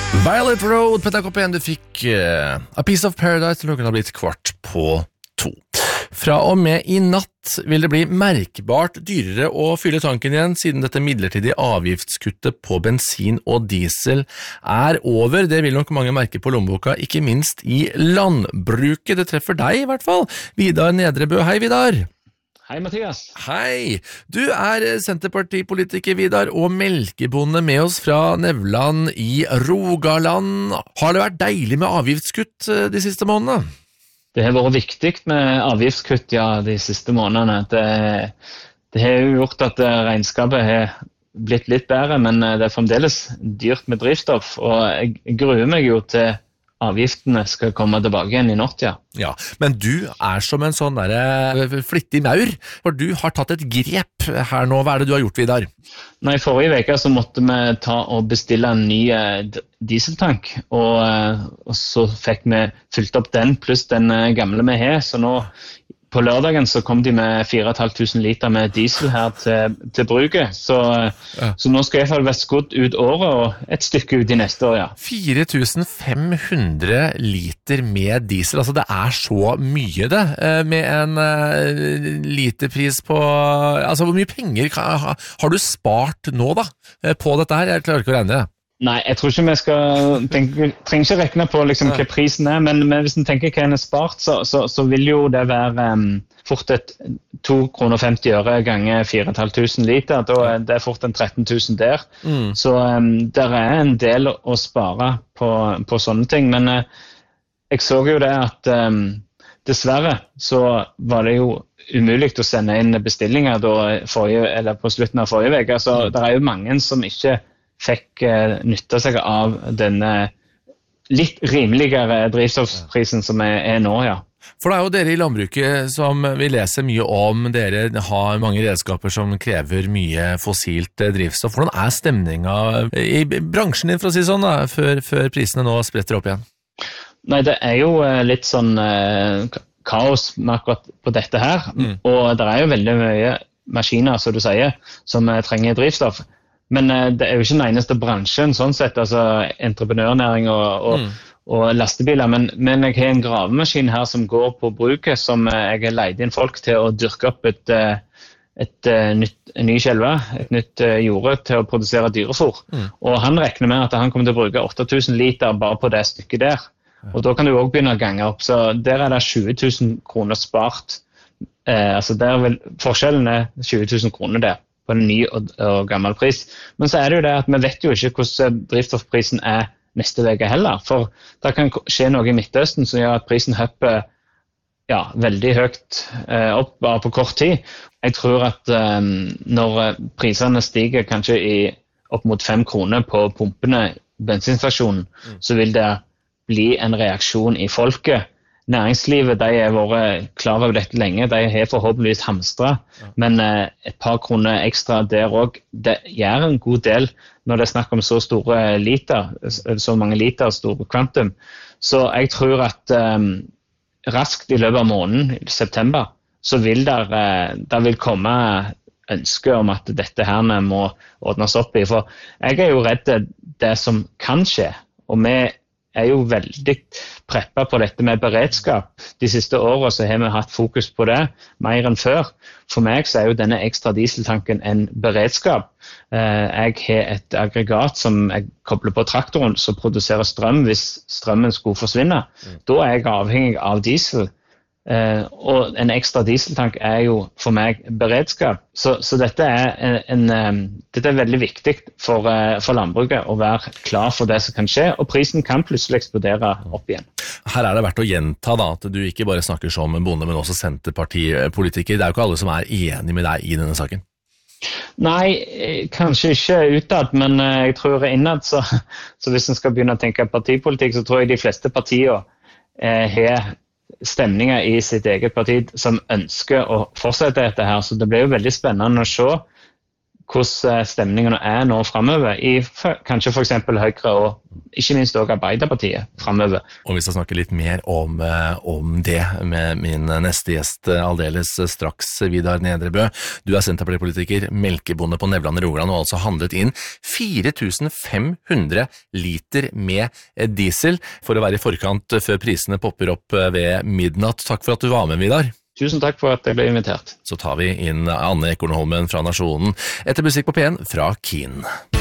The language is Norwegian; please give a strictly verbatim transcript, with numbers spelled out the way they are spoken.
Violet Road på P K P N, du fikk uh, A Piece of Paradise til klokken har blitt kvart på to. Fra og med i natt vil det bli merkbart dyrere å fylle tanken igjen, siden dette midlertidige avgiftskuttet på bensin og diesel er over. Det vil nok mange merke på lommeboka, ikke minst i landbruket. Det treffer deg i hvert fall. Vidar Nedrebø, hei Vidar. Hei Mathias. Hei, du er Senterpartipolitiker Vidar og melkebonde med oss fra Nevland i Rogaland. Har det vært deilig med avgiftskutt de siste månedene? Det har vært viktig med avgiftskutt ja, de siste månedene. Det, det har jo gjort at regnskapet har blitt litt bedre, men det er fremdeles dyrt med drivstoff, og jeg gruer meg jo til avgiftene skal komme tilbake igjen i natt, ja. Ja, men du er som en sånn der flittig maur, for du har tatt et grep her nå. Hva er det du har gjort, Vidar? Nei, i forrige veke så måtte vi ta og bestille en ny dieseltank, og, og så fikk vi fylt opp den pluss den gamle vi har, så nå på lørdagen så kom de med fire og et halvt tusen liter med diesel her til, til bruket, så, ja. Så nå skal jeg i hvert fall være skutt ut året og et stykke ut i neste år, ja. fire tusen fem hundre liter med diesel, altså det er så mye det, med en uh, literpris på, altså hvor mye penger har du spart nå da, på dette her? Jeg klarer ikke å regne det. Nei, jeg tror ikke vi skal tenke, trenger ikke regne på liksom, hva prisen er, men, men hvis en tenker hva en er spart, så, så, så vil jo det være um, fort et to kroner femti øre ganger fire og et halvt tusen liter, da er det fort en tretten tusen der. Mm. Så um, der er en del å spare på, på sånne ting, men uh, jeg så jo det at um, dessverre så var det jo umulig å sende inn bestillinger da forrige, eller på slutten av forrige veke, så mm. det er jo mange som ikke fikk uh, nytte seg av denne litt rimeligere drivstoffprisen som er, er nå, ja. For det er jo dere i landbruket som vi leser mye om, dere har mange redskaper som krever mye fossilt drivstoff. Hvordan er stemningen i bransjen din, for å si sånn, da, før, før prisene nå spretter opp igjen? Nei, det er jo uh, litt sånn uh, kaos med akkurat på dette her, mm. og det er jo veldig mye maskiner, som du sier, som uh, trenger drivstoff. Men uh, det er jo ikke den eneste bransjen, sånn sett, altså entreprenørnæring og, og, mm. og lastebiler, men, men jeg har en gravemaskin her som går på bruket, som uh, jeg har leid inn folk til å dyrke opp et, uh, et uh, nytt, en ny skjelve, et nytt uh, jorde til å produsere dyrefôr. Mm. Og han regner med at han kommer til å bruke åtte tusen liter bare på det stykket der. Ja. Og da kan du også begynne å gange opp, så der er det tjue tusen kroner spart. Uh, altså der vil forskjellen er tjue tusen kroner der, på en ny og, og gammel pris. Men så er det jo det at vi vet jo ikke hvordan drivstoffprisen er neste veke heller, for det kan skje noe i Midtøsten som gjør at prisen hopper ja, veldig høyt eh, opp bare på kort tid. Jeg tror at eh, når prisene stiger kanskje i opp mot fem kroner på pumpene bensinstasjonen, mm. så vil det bli en reaksjon i folket. Næringslivet, de har vært klar over dette lenge, de har forhåpentligvis hamstret, ja. Men eh, et par kroner ekstra der også, det gjør en god del når det er snakk om så store liter, så mange liter store kvantum. Så jeg tror at eh, raskt i løpet av måneden, i september, så vil der, eh, der vil komme ønske om at dette her må ordnes opp i. For jeg er jo redd det som kan skje, og vi er jo veldig preppet på dette med beredskap. De siste årene så har vi hatt fokus på det, mer enn før. For meg så er jo denne ekstra dieseltanken en beredskap. Jeg har et aggregat som jeg kobler på traktoren, som produserer strøm hvis strømmen skulle forsvinne. Mm. Da er jeg avhengig av diesel. Uh, og en ekstra dieseltank er jo for meg beredskap. Så, så dette, er en, en, um, dette er veldig viktig for, uh, for landbruket å være klar for det som kan skje, og prisen kan plutselig eksplodere opp igjen. Her er det verdt å gjenta da, at du ikke bare snakker som en bonde, men også senterpartipolitiker. Det er jo ikke alle som er enige med deg i denne saken. Nei, kanskje ikke utad, men uh, jeg tror innad, så, så hvis en skal begynne å tenke partipolitikk, så tror jeg de fleste partier uh, har stemninger i sitt eget parti som ønsker å fortsette dette her, så det blir jo veldig spennende å se hvordan stemningene er nå fremover, i for, kanskje for eksempel Høyre og ikke minst også Arbeiderpartiet fremover. Og vi skal snakke litt mer om, om det med min neste gjest aldeles straks, Vidar Nedrebø. Du er senterpartipolitiker, melkebonde på Nevland i Rogaland, og altså handlet inn fire tusen fem hundre liter med diesel for å være i forkant før prisene popper opp ved midnatt. Takk for at du var med, Vidar. Tusen takk for at jeg ble invitert. Så tar vi inn Anne Ekornholmen fra Nasjonen, etter musikk på P en fra Keen.